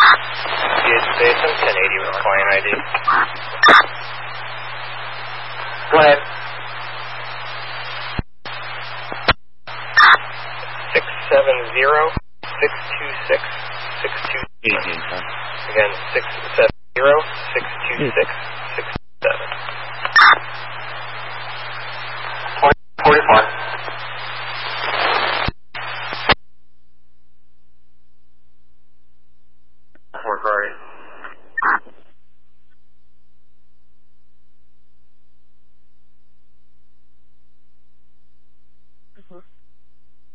Station 1080 with client ID. Go ahead. 670-626-626. Again, 670-626.